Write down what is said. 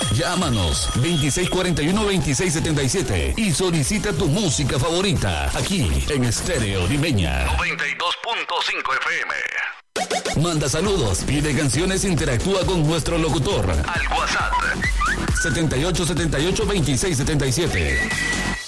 Llámanos 2641-2677 y solicita tu música favorita aquí en Estéreo Limeña 92.5 FM. Manda saludos, pide canciones, interactúa con nuestro locutor al WhatsApp 7878-2677.